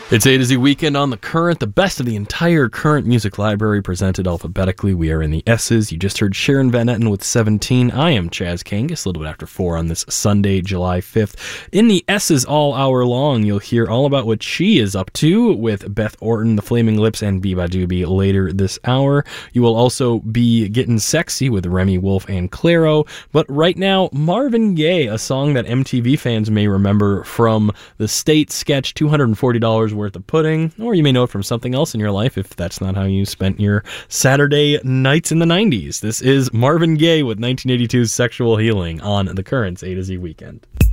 It's A to Z Weekend on The Current, the best of the entire Current music library presented alphabetically. We are in the S's. You just heard Sharon Van Etten with 17. I am Chaz Kangas, a little bit after 4 on this Sunday, July 5th. In the S's all hour long, you'll hear all about what she is up to with Beth Orton, The Flaming Lips, and Biba Doobie later this hour. You will also be getting sexy with Remy Wolf and Clairo. But right now, Marvin Gaye, a song that MTV fans may remember from the State sketch, $240 worth of pudding, or you may know it from something else in your life if that's not how you spent your Saturday nights in the 90s. This is Marvin Gaye with 1982's Sexual Healing on The Current's A to Z Weekend.